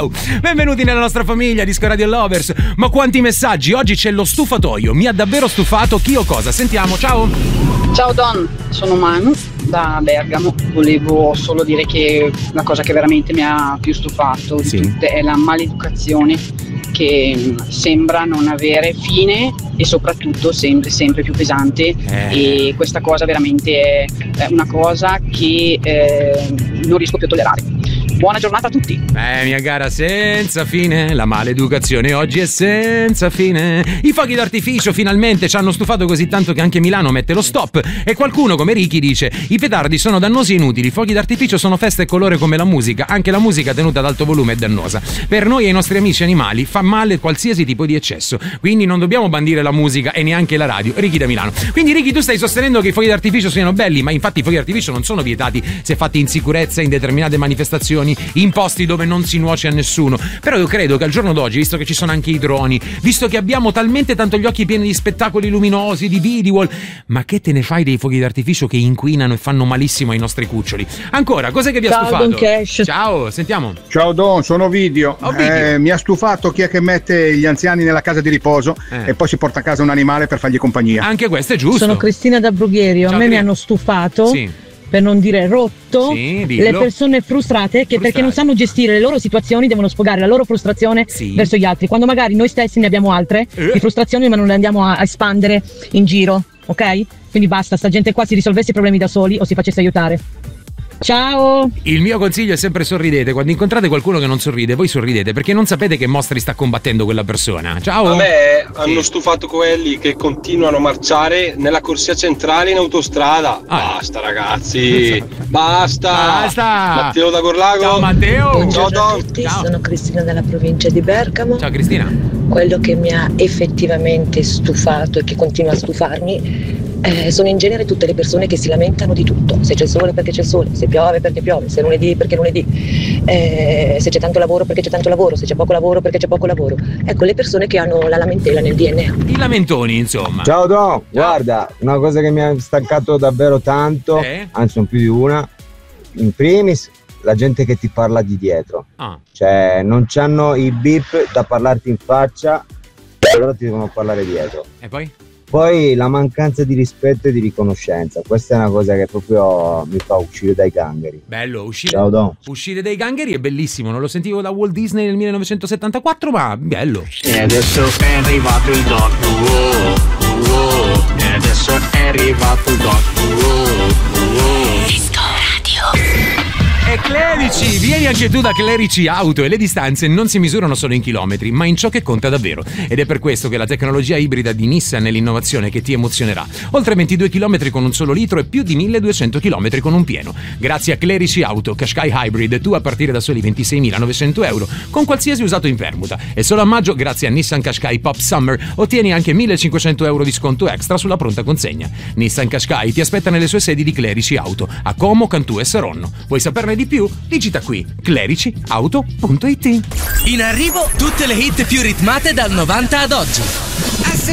Ciao, benvenuti nella nostra famiglia Disco Radio Lovers. Ma quanti messaggi, oggi c'è lo stufatoio. Mi ha davvero stufato chi o cosa. Sentiamo, ciao. Ciao Don, sono Manu da Bergamo. Volevo solo dire che la cosa che veramente mi ha più stufato di tutte è la maleducazione che sembra non avere fine e soprattutto sempre più pesante, e questa cosa veramente è una cosa che non riesco più a tollerare. Buona giornata a tutti. Mia cara, senza fine. La maleducazione oggi è senza fine. I fuochi d'artificio finalmente ci hanno stufato così tanto che anche Milano mette lo stop. E qualcuno come Ricky dice: i petardi sono dannosi e inutili. I fuochi d'artificio sono festa e colore come la musica. Anche la musica tenuta ad alto volume è dannosa. Per noi e i nostri amici animali fa male qualsiasi tipo di eccesso. Quindi non dobbiamo bandire la musica e neanche la radio. Ricky da Milano. Quindi Ricky, tu stai sostenendo che i fuochi d'artificio siano belli, ma infatti i fuochi d'artificio non sono vietati se fatti in sicurezza, in determinate manifestazioni, in posti dove non si nuoce a nessuno. Però io credo che al giorno d'oggi, visto che ci sono anche i droni, visto che abbiamo talmente tanto gli occhi pieni di spettacoli luminosi, di video, ma che te ne fai dei fuochi d'artificio che inquinano e fanno malissimo ai nostri cuccioli? Ancora, cos'è che vi ha stufato? Don Cash. Ciao, sentiamo. Ciao Don, sono Video. Mi ha stufato chi è che mette gli anziani nella casa di riposo e poi si porta a casa un animale per fargli compagnia. Anche questo è giusto. Sono Cristina da Brugherio. Ciao, a me mi hanno stufato, per non dire rotto, le persone frustrate che perché non sanno gestire le loro situazioni devono sfogare la loro frustrazione verso gli altri, quando magari noi stessi ne abbiamo altre di frustrazioni, ma non le andiamo a espandere in giro, ok? Quindi basta, sta gente qua si risolvesse i problemi da soli o si facesse aiutare. Ciao! Il mio consiglio è sempre sorridete. Quando incontrate qualcuno che non sorride, voi sorridete, perché non sapete che mostri sta combattendo quella persona. Ciao! A me hanno stufato quelli che continuano a marciare nella corsia centrale in autostrada. Basta ragazzi, basta! Matteo da Gorlago. Ciao Matteo! Buongiorno a tutti, sono Cristina dalla provincia di Bergamo. Ciao Cristina! Quello che mi ha effettivamente stufato e che continua a stufarmi sono in genere tutte le persone che si lamentano di tutto. Se c'è il sole perché c'è il sole, se piove perché piove, se è lunedì perché è lunedì, se c'è tanto lavoro perché c'è tanto lavoro, se c'è poco lavoro perché c'è poco lavoro. Ecco, le persone che hanno la lamentela nel DNA. I lamentoni, insomma. Ciao Don, guarda, una cosa che mi ha stancato davvero tanto, anzi sono più di una, in primis la gente che ti parla di dietro. Cioè non c'hanno i beep da parlarti in faccia, però ti devono parlare dietro. E poi? Poi la mancanza di rispetto e di riconoscenza, questa è una cosa che proprio mi fa uscire dai gangheri. Bello, uscire, Ciao Don. Uscire dai gangheri è bellissimo, non lo sentivo da Walt Disney nel 1974, ma bello. E adesso è arrivato il doc, e adesso è arrivato il doc, Disco Radio. E Clerici, vieni anche tu da Clerici Auto, e le distanze non si misurano solo in chilometri, ma in ciò che conta davvero. Ed è per questo che la tecnologia ibrida di Nissan è l'innovazione che ti emozionerà. Oltre 22 km con un solo litro e più di 1200 km con un pieno. Grazie a Clerici Auto, Qashqai Hybrid, tu a partire da soli 26.900 euro, con qualsiasi usato in permuta. E solo a maggio, grazie a Nissan Qashqai Pop Summer, ottieni anche 1.500 euro di sconto extra sulla pronta consegna. Nissan Qashqai ti aspetta nelle sue sedi di Clerici Auto, a Como, Cantù e Saronno. Vuoi saperne di più? Digita qui clericiauto.it. In arrivo tutte le hit più ritmate dal 90 ad oggi.